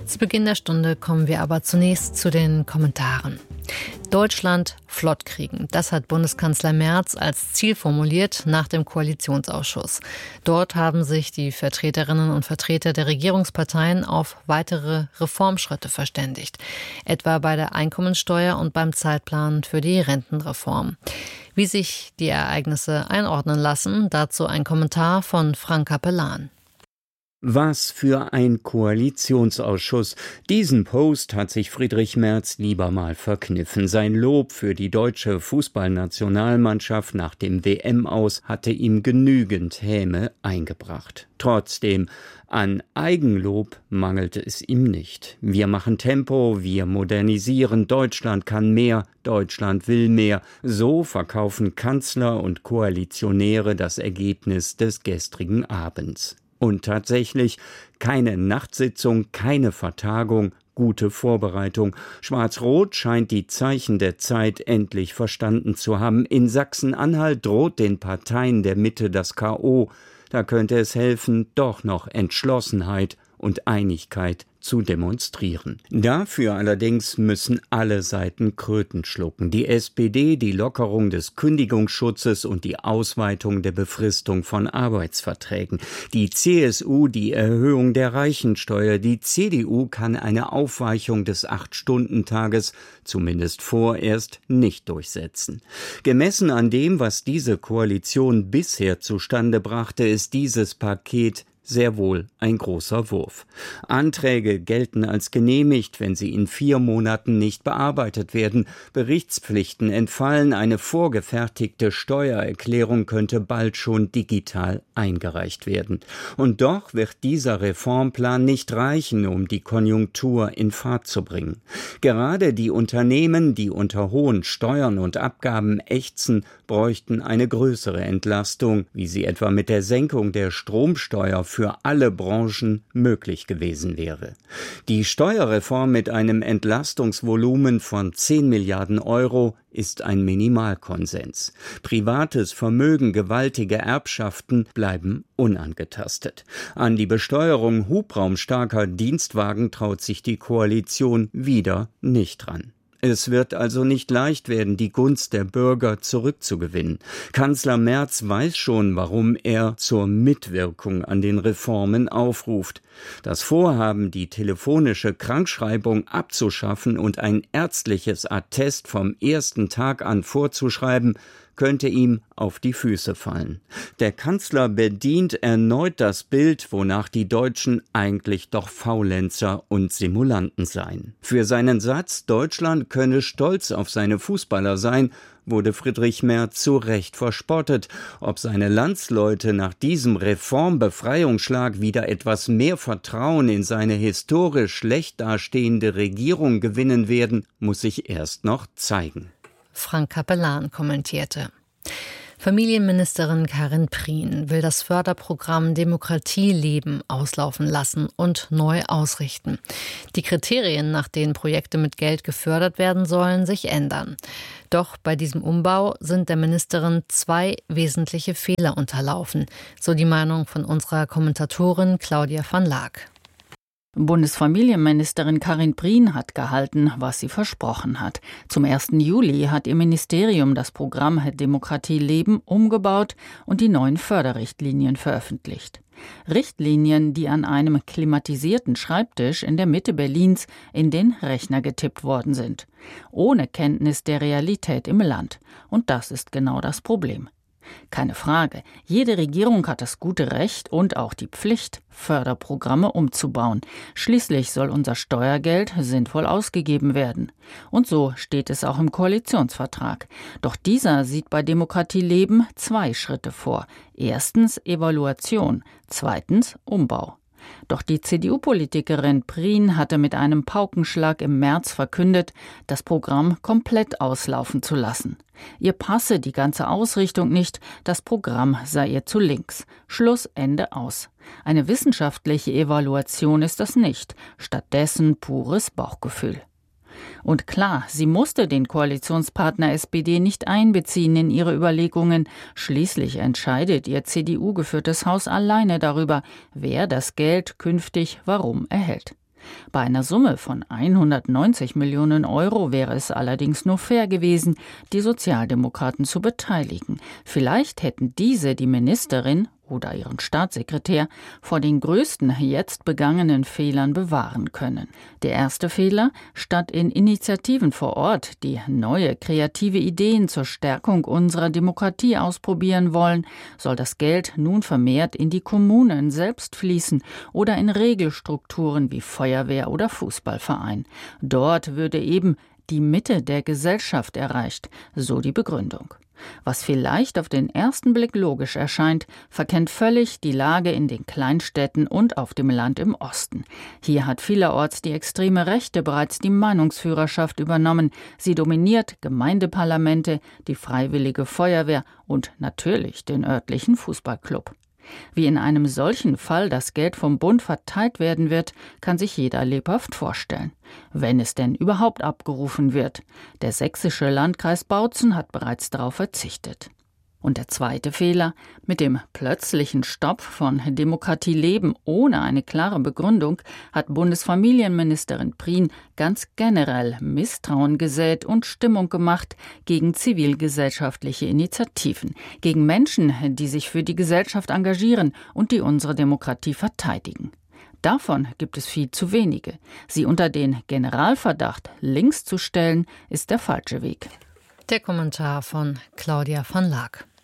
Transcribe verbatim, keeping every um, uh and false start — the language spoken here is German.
Zu Beginn der Stunde kommen wir aber zunächst zu den Kommentaren. Deutschland flott kriegen. Das hat Bundeskanzler Merz als Ziel formuliert nach dem Koalitionsausschuss. Dort haben sich die Vertreterinnen und Vertreter der Regierungsparteien auf weitere Reformschritte verständigt. Etwa bei der Einkommensteuer und beim Zeitplan für die Rentenreform. Wie sich die Ereignisse einordnen lassen, dazu ein Kommentar von Frank Capellan. Was für ein Koalitionsausschuss. Diesen Post hat sich Friedrich Merz lieber mal verkniffen. Sein Lob für die deutsche Fußballnationalmannschaft nach dem W M-Aus hatte ihm genügend Häme eingebracht. Trotzdem, an Eigenlob mangelt es ihm nicht. Wir machen Tempo, wir modernisieren, Deutschland kann mehr, Deutschland will mehr. So verkaufen Kanzler und Koalitionäre das Ergebnis des gestrigen Abends. Und tatsächlich keine Nachtsitzung, keine Vertagung, gute Vorbereitung. Schwarz-Rot scheint die Zeichen der Zeit endlich verstanden zu haben. In Sachsen-Anhalt droht den Parteien der Mitte das K O. Da könnte es helfen, doch noch Entschlossenheit und Einigkeit zu demonstrieren. Dafür allerdings müssen alle Seiten Kröten schlucken. Die S P D die Lockerung des Kündigungsschutzes und die Ausweitung der Befristung von Arbeitsverträgen. Die C S U die Erhöhung der Reichensteuer. Die C D U kann eine Aufweichung des Acht-Stunden-Tages zumindest vorerst nicht durchsetzen. Gemessen an dem, was diese Koalition bisher zustande brachte, ist dieses Paket sehr wohl ein großer Wurf. Anträge gelten als genehmigt, wenn sie in vier Monaten nicht bearbeitet werden. Berichtspflichten entfallen, eine vorgefertigte Steuererklärung könnte bald schon digital eingereicht werden. Und doch wird dieser Reformplan nicht reichen, um die Konjunktur in Fahrt zu bringen. Gerade die Unternehmen, die unter hohen Steuern und Abgaben ächzen, bräuchten eine größere Entlastung, wie sie etwa mit der Senkung der Stromsteuer für alle Branchen möglich gewesen wäre. Die Steuerreform mit einem Entlastungsvolumen von zehn Milliarden Euro ist ein Minimalkonsens. Privates Vermögen, gewaltige Erbschaften bleiben unangetastet. An die Besteuerung hubraumstarker Dienstwagen traut sich die Koalition wieder nicht ran. Es wird also nicht leicht werden, die Gunst der Bürger zurückzugewinnen. Kanzler Merz weiß schon, warum er zur Mitwirkung an den Reformen aufruft. Das Vorhaben, die telefonische Krankschreibung abzuschaffen und ein ärztliches Attest vom ersten Tag an vorzuschreiben, könnte ihm auf die Füße fallen. Der Kanzler bedient erneut das Bild, wonach die Deutschen eigentlich doch Faulenzer und Simulanten seien. Für seinen Satz, Deutschland könne stolz auf seine Fußballer sein, wurde Friedrich Merz zu Recht verspottet. Ob seine Landsleute nach diesem Reformbefreiungsschlag wieder etwas mehr Vertrauen in seine historisch schlecht dastehende Regierung gewinnen werden, muss sich erst noch zeigen. Frank Capellan kommentierte. Familienministerin Karin Prien will das Förderprogramm Demokratieleben auslaufen lassen und neu ausrichten. Die Kriterien, nach denen Projekte mit Geld gefördert werden sollen, sich ändern. Doch bei diesem Umbau sind der Ministerin zwei wesentliche Fehler unterlaufen, so die Meinung von unserer Kommentatorin Claudia van Laak. Bundesfamilienministerin Karin Prien hat gehalten, was sie versprochen hat. Zum ersten Juli hat ihr Ministerium das Programm Demokratie Leben umgebaut und die neuen Förderrichtlinien veröffentlicht. Richtlinien, die an einem klimatisierten Schreibtisch in der Mitte Berlins in den Rechner getippt worden sind. Ohne Kenntnis der Realität im Land. Und das ist genau das Problem. Keine Frage, jede Regierung hat das gute Recht und auch die Pflicht, Förderprogramme umzubauen. Schließlich soll unser Steuergeld sinnvoll ausgegeben werden. Und so steht es auch im Koalitionsvertrag. Doch dieser sieht bei Demokratie Leben zwei Schritte vor. Erstens Evaluation, zweitens Umbau. Doch die C D U-Politikerin Prien hatte mit einem Paukenschlag im März verkündet, das Programm komplett auslaufen zu lassen. Ihr passe die ganze Ausrichtung nicht, das Programm sei ihr zu links. Schluss, Ende, aus. Eine wissenschaftliche Evaluation ist das nicht, stattdessen pures Bauchgefühl. Und klar, sie musste den Koalitionspartner S P D nicht einbeziehen in ihre Überlegungen. Schließlich entscheidet ihr C D U-geführtes Haus alleine darüber, wer das Geld künftig warum erhält. Bei einer Summe von hundertneunzig Millionen Euro wäre es allerdings nur fair gewesen, die Sozialdemokraten zu beteiligen. Vielleicht hätten diese die Ministerin oder ihren Staatssekretär vor den größten jetzt begangenen Fehlern bewahren können. Der erste Fehler: Statt in Initiativen vor Ort, die neue, kreative Ideen zur Stärkung unserer Demokratie ausprobieren wollen, soll das Geld nun vermehrt in die Kommunen selbst fließen oder in Regelstrukturen wie Feuerwehr oder Fußballverein. Dort würde eben die Mitte der Gesellschaft erreicht, so die Begründung. Was vielleicht auf den ersten Blick logisch erscheint, verkennt völlig die Lage in den Kleinstädten und auf dem Land im Osten. Hier hat vielerorts die extreme Rechte bereits die Meinungsführerschaft übernommen. Sie dominiert Gemeindeparlamente, die Freiwillige Feuerwehr und natürlich den örtlichen Fußballclub. Wie in einem solchen Fall das Geld vom Bund verteilt werden wird, kann sich jeder lebhaft vorstellen. Wenn es denn überhaupt abgerufen wird. Der sächsische Landkreis Bautzen hat bereits darauf verzichtet. Und der zweite Fehler: Mit dem plötzlichen Stopp von Demokratie leben ohne eine klare Begründung hat Bundesfamilienministerin Prien ganz generell Misstrauen gesät und Stimmung gemacht gegen zivilgesellschaftliche Initiativen, gegen Menschen, die sich für die Gesellschaft engagieren und die unsere Demokratie verteidigen. Davon gibt es viel zu wenige. Sie unter den Generalverdacht links zu stellen, ist der falsche Weg. Der Kommentar von Claudia van Laak.